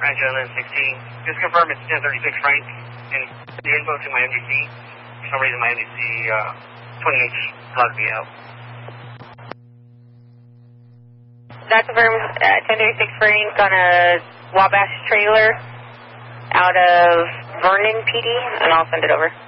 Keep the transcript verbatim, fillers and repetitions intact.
Rancho eleven sixteen. Just confirm it's ten thirty-six Frank, and the info to my M D C. For some reason, my M D C uh, twenty H logged me out. That's confirmed. Uh, ten thirty-six Frank on a Wabash trailer out of Vernon P D, and I'll send it over.